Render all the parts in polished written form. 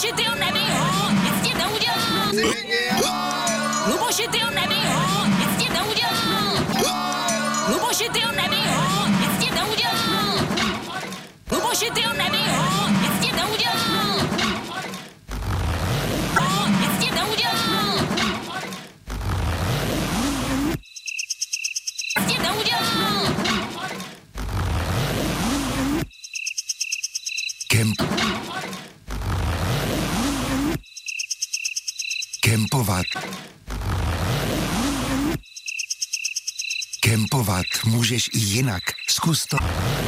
Luboši, tyjo, nebij ho, nic ti neudělá. Luboši, tyjo, nebij ho, nic ti neudělá. Luboši, tyjo, nebij ho, nic ti neudělá. Luboši, tyjo, nebij ho, nic ti neudělá. Nic ti neudělá. Nic ti neudělá. Kempovat. Kempovat můžeš i jinak. Zkus to.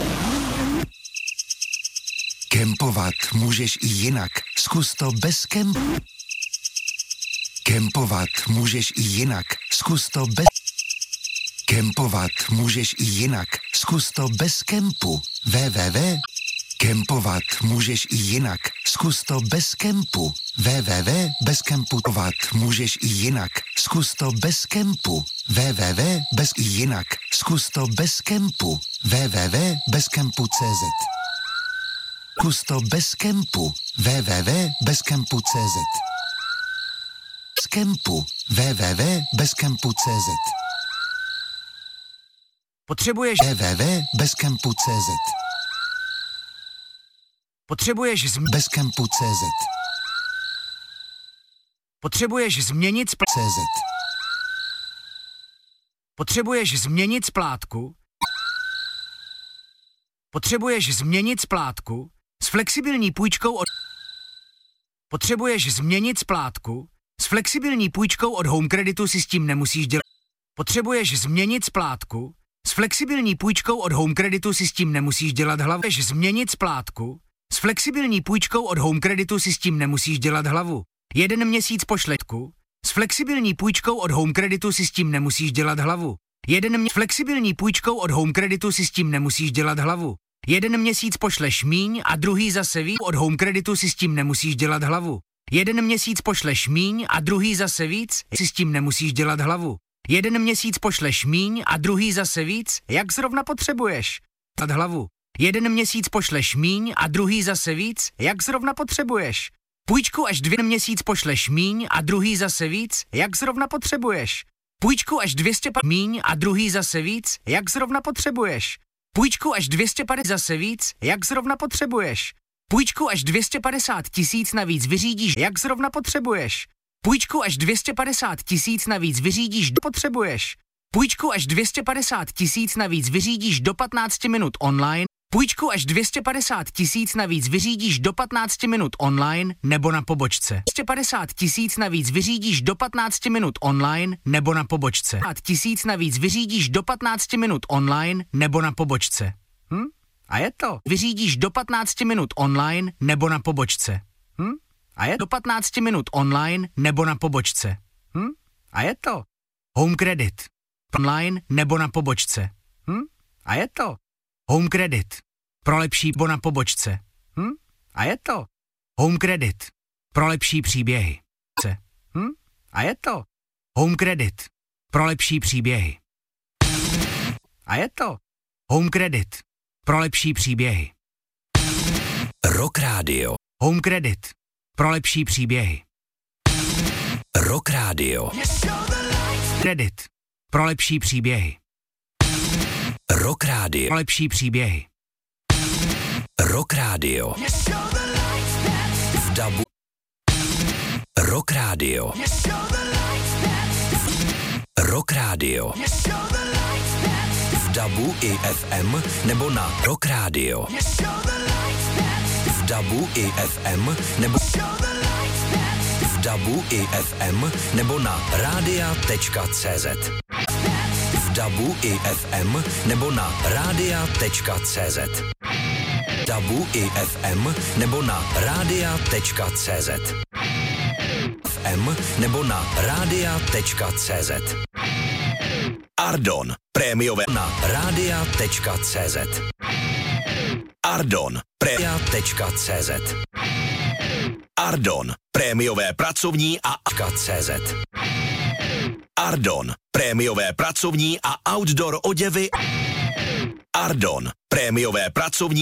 Kempovat můžeš i jinak. Zkus to bez kempu. Kempovat můžeš i jinak. Zkus to bez... Kempovat můžeš i jinak. Zkus to bez kempu. www. Kempovat můžeš i jinak. Zkus to bez kempu. www. Bez kempovat můžeš i jinak. Zkus to bez kempu. www. Bez i jinak. Zkus to bez kempu. www. Bez kempu.cz. Zkus to bez kempu. www. Bez kempu.cz. Bez kempu. www. Bez kempu.cz. Potřebuješ www. Bez kempu.cz. Potřebuješ bez kempu.cz. Potřebuješ změnit CZ. Potřebuješ změnit splátku. Potřebuješ změnit splátku s flexibilní půjčkou od... Potřebuješ změnit splátku s flexibilní půjčkou od Home Creditu, si s tím nemusíš dělat. Potřebuješ změnit splátku s flexibilní půjčkou od Home Creditu, si s tím nemusíš dělat hlavu. Potřebuješ změnit splátku s flexibilní půjčkou od Home Creditu, si s tím nemusíš dělat hlavu. 1 měsíc pošletku. S flexibilní půjčkou od Home Creditu, si s tím nemusíš dělat hlavu. Flexibilní půjčkou od Home Creditu, si s tím nemusíš dělat hlavu. 1 měsíc pošleš míň a druhý zase víc. Od Home Creditu, si s tím nemusíš dělat hlavu. 1 měsíc pošleš míň a druhý zase víc, si s tím nemusíš dělat hlavu. 1 měsíc pošleš míň a druhý zase víc, jak zrovna potřebuješ. Dělat hlavu. 1 měsíc pošleš míň a druhý zase víc, jak zrovna potřebuješ. Půjčku až 2 měsíc pošleš míň a druhý zase víc, jak zrovna potřebuješ. Půjčku až 250 míň a druhý zase víc, jak zrovna potřebuješ. Půjčku až 250 zase víc, jak zrovna potřebuješ. Půjčku až 250 000 navíc vyřídíš, jak zrovna potřebuješ. Půjčku až 250 000 navíc vyřídíš, potřebuješ. Půjčku až 250 000 navíc vyřídíš do 15 minut online. Půjčku až 250 000 navíc vyřídíš do 15 minut online nebo na pobočce. 250 000 navíc vyřídíš do 15 minut online nebo na pobočce. 1000 navíc vyřídíš do 15 minut online nebo na pobočce. A je to. Vyřídíš do 15 minut online nebo na pobočce. A je do 15 minut online nebo na pobočce. A je to. Home Credit. Online nebo na pobočce. A je to. Home Credit. Pro lepší bo na pobočce. A je to. Home Credit. Pro lepší příběhy. A je to. Home Credit. Pro lepší příběhy. A je to. Home Credit. Pro lepší příběhy. Rock Radio. Home Credit. Pro lepší příběhy. Rock Radio. Credit. Pro lepší příběhy. Rock Radio. Pro lepší příběhy. Rock Radio. V dabu. Rock Radio. Rock Radio. V dabu i FM nebo na Rock Radio. V dabu i FM nebo v dabu i FM nebo na radia.cz. V dabu i FM nebo na radia.cz. Dabu i FM nebo na radia.cz. FM nebo na radia.cz. Ardon, prémiové na radia.cz. Ardon, prémia.cz. Ardon, prémiové pracovní a CZ. Ardon, prémiové pracovní a outdoor oděvy. Ardon, prémiové pracovní